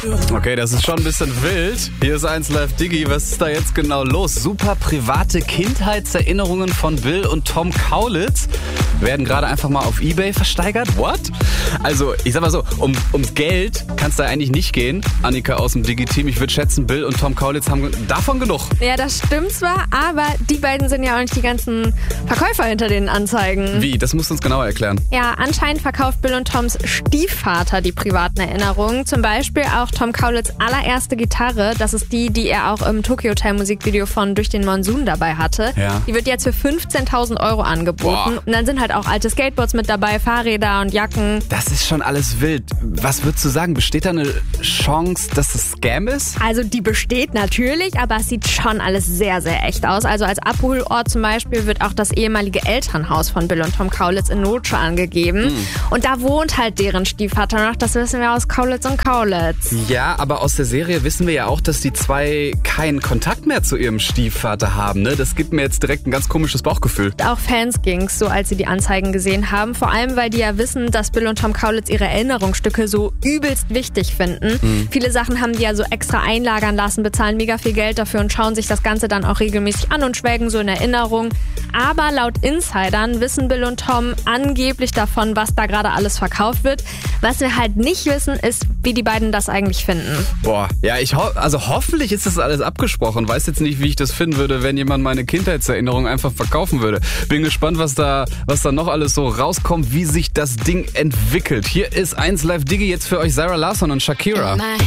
Okay, das ist schon ein bisschen wild. Hier ist 1 Live Diggi. Was ist da jetzt genau los? Super private Kindheitserinnerungen von Bill und Tom Kaulitz werden gerade einfach mal auf eBay versteigert. What? Also, ich sag mal so, ums Geld kann es da eigentlich nicht gehen. Annika aus dem Digi-Team, ich würde schätzen, Bill und Tom Kaulitz haben davon genug. Ja, das stimmt zwar, aber die beiden sind ja auch nicht die ganzen Verkäufer hinter den Anzeigen. Wie? Das musst du uns genauer erklären. Ja, anscheinend verkauft Bill und Toms Stiefvater die privaten Erinnerungen. Zum Beispiel auch Tom Kaulitz' allererste Gitarre. Das ist die er auch im Tokyo Hotel Musikvideo von Durch den Monsun dabei hatte. Ja. Die wird jetzt für 15.000 € angeboten. Boah. Und dann sind halt auch alte Skateboards mit dabei, Fahrräder und Jacken. Das ist schon alles wild. Was würdest du sagen? Besteht da eine Chance, dass das Scam ist? Also die besteht natürlich, aber es sieht schon alles sehr, sehr echt aus. Also als Abholort zum Beispiel wird auch das ehemalige Elternhaus von Bill und Tom Kaulitz in Notsche angegeben. Und da wohnt halt deren Stiefvater noch. Das wissen wir aus Kaulitz und Kaulitz. Ja, aber aus der Serie wissen wir ja auch, dass die zwei keinen Kontakt mehr zu ihrem Stiefvater haben. Ne? Das gibt mir jetzt direkt ein ganz komisches Bauchgefühl. Auch Fans ging's so, als sie die Anzeigen gesehen haben. Vor allem, weil die ja wissen, dass Bill und Tom Kaulitz ihre Erinnerungsstücke so übelst wichtig finden. Viele Sachen haben die ja so extra einlagern lassen, bezahlen mega viel Geld dafür und schauen sich das Ganze dann auch regelmäßig an und schwelgen so in Erinnerung. Aber laut Insidern wissen Bill und Tom angeblich davon, was da gerade alles verkauft wird. Was wir halt nicht wissen, ist, wie die beiden das eigentlich finden. Boah, ja, also hoffentlich ist das alles abgesprochen. Weiß jetzt nicht, wie ich das finden würde, wenn jemand meine Kindheitserinnerung einfach verkaufen würde. Bin gespannt, was da noch alles so rauskommt, wie sich das Ding entwickelt. Hier ist 1 Live Diggi jetzt für euch Sarah Larsson und Shakira.